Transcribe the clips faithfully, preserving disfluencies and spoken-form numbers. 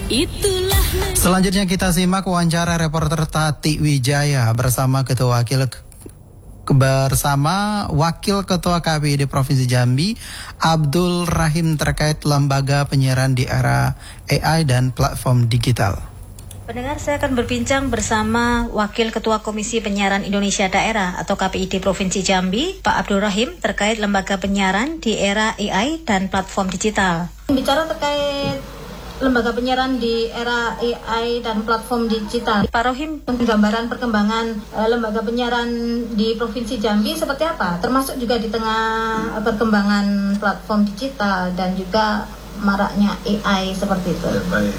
Itulah. Selanjutnya kita simak wawancara reporter Tati Wijaya bersama Ketua Wakil bersama Wakil Ketua K P I D Provinsi Jambi Abdul Rahim terkait lembaga penyiaran di era A I dan platform digital. Pendengar, saya akan berbincang bersama Wakil Ketua Komisi Penyiaran Indonesia Daerah atau K P I D Provinsi Jambi, Pak Abdul Rahim, terkait lembaga penyiaran di era A I dan platform digital. Bicara terkait lembaga penyiaran di era A I dan platform digital, Pak Rohim, gambaran perkembangan e, lembaga penyiaran di Provinsi Jambi seperti apa? Termasuk juga di tengah perkembangan platform digital dan juga maraknya A I seperti itu. Ya, baik.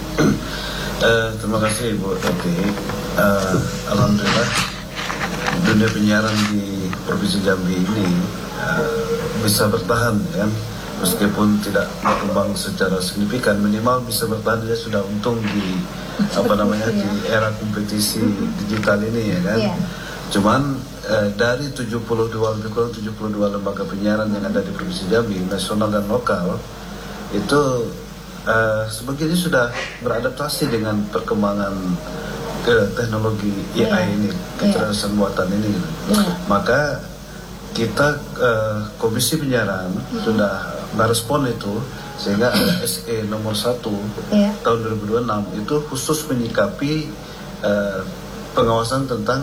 Uh, terima kasih Ibu Tati. Uh, Alhamdulillah dunia penyiaran di Provinsi Jambi ini uh, bisa bertahan, ya, meskipun tidak berkembang secara signifikan, minimal bisa bertahan. Dia sudah untung di apa namanya di era kompetisi digital ini, ya kan. Yeah. Cuman uh, dari tujuh puluh dua lebih kurang tujuh puluh dua lembaga penyiaran yang ada di Provinsi Jambi, nasional dan lokal, itu Uh, sebagainya sudah beradaptasi dengan perkembangan ke teknologi A I yeah. ini, kecerdasan yeah. buatan ini. Yeah. Maka kita uh, Komisi Penyiaran mm-hmm. sudah merespon itu, sehingga ada S E nomor satu yeah. tahun dua ribu dua puluh enam itu khusus menyikapi uh, pengawasan tentang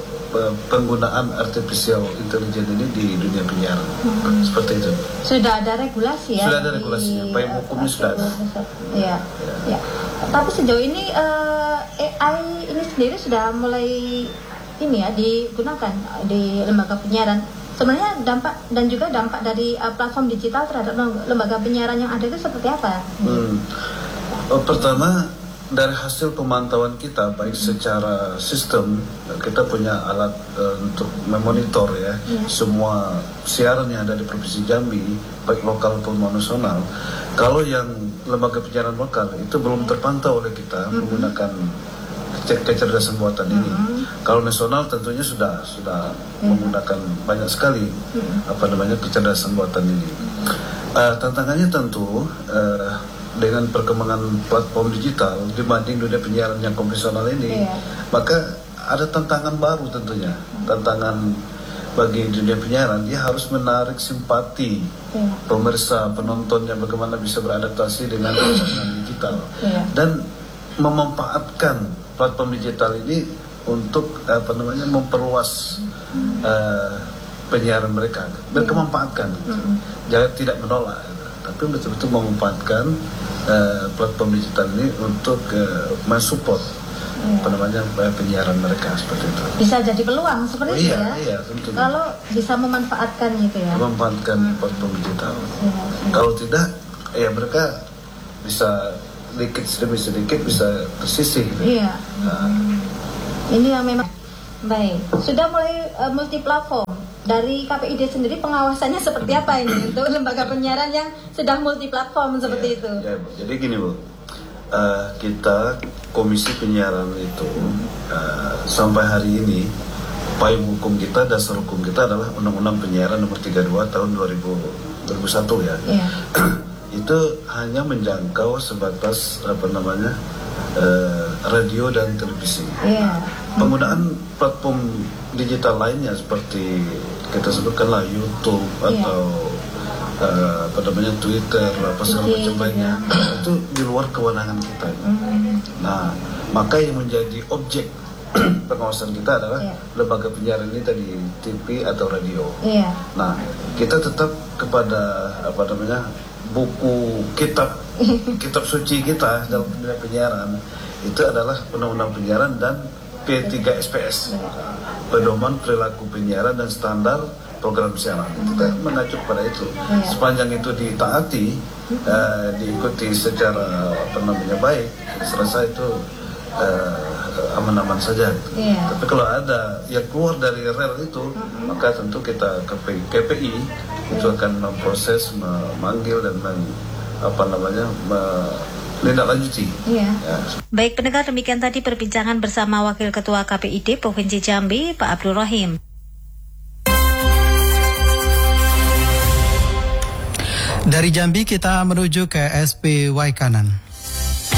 penggunaan artificial intelligence ini di dunia penyiaran. Hmm. Seperti itu. Sudah ada regulasi ya? Sudah ada regulasinya, payung hukumnya sudah ada. Ya. Ya. Ya. Tapi sejauh ini uh, A I ini sendiri sudah mulai ini ya digunakan di lembaga penyiaran. Sebenarnya dampak dan juga dampak dari uh, platform digital terhadap lembaga penyiaran yang ada itu seperti apa? Hmm. Oh, pertama, dari hasil pemantauan kita, baik secara sistem, kita punya alat uh, untuk memonitor ya yeah. semua siaran yang ada di Provinsi Jambi, baik lokal maupun nasional. Kalau yang lembaga penyiaran lokal itu belum terpantau oleh kita mm-hmm. menggunakan kecerdasan buatan mm-hmm. ini. Kalau nasional tentunya sudah sudah yeah. menggunakan banyak sekali mm-hmm. apa namanya kecerdasan buatan ini. Uh, tantangannya tentu uh, dengan perkembangan platform digital dibanding dunia penyiaran yang konvensional ini, yeah. maka ada tantangan baru tentunya. Tantangan bagi dunia penyiaran, dia harus menarik simpati yeah. pemirsa, penontonnya, bagaimana bisa beradaptasi dengan perkembangan digital yeah. dan memanfaatkan platform digital ini untuk apa namanya memperluas mm. uh, penyiaran mereka, berkemanfaatkan, mm. jangan tidak menolak, tapi betul-betul memanfaatkan uh, platform digital ini untuk uh, mensupport yeah. apa namanya penyiaran mereka seperti itu. Bisa jadi peluang seperti oh, itu iya, ya. Iya, tentu. Kalau bisa memanfaatkan gitu ya. Memanfaatkan hmm. platform digital. Yeah, yeah. Kalau tidak, ya mereka bisa sedikit demi sedikit bisa tersisih. Gitu. Iya. Nah. Hmm. Ini yang memang baik. Sudah mulai uh, multi platform. Dari K P I D sendiri pengawasannya seperti apa ini untuk lembaga penyiaran yang sudah multi platform seperti ya, itu? Ya, jadi gini Bu, uh, kita Komisi Penyiaran itu uh, sampai hari ini payung hukum kita, dasar hukum kita adalah Undang-Undang Penyiaran Nomor tiga puluh dua Tahun dua ribu satu ya. Ya. Itu hanya menjangkau sebatas apa namanya uh, radio dan televisi. Ya. Penggunaan platform digital lainnya seperti kita sebutkanlah YouTube yeah. atau uh, apa namanya Twitter, apa segala macam lainnya, itu di luar kewenangan kita. Mm. Nah, maka yang menjadi objek pengawasan kita adalah yeah. lembaga penyiaran ini tadi T V atau radio. Yeah. Nah, kita tetap kepada apa namanya buku kitab kitab suci kita dalam dunia penyiaran itu adalah Undang-Undang Penyiaran dan P tiga S P S, pedoman perilaku penyiaran dan standar program siaran. Kita mengacu pada itu. Sepanjang itu ditaati, uh, diikuti secara apa namanya baik, saya rasa itu uh, aman-aman saja. Yeah. Tapi kalau ada yang keluar dari rel itu, uh-huh. maka tentu kita K P I itu akan memproses, memanggil dan men, apa namanya menindaklanjuti. Iya. Ya. Baik pendengar, demikian tadi perbincangan bersama Wakil Ketua K P I D Provinsi Jambi, Pak Abdul Rahim. Dari Jambi kita menuju ke S P Waikanan.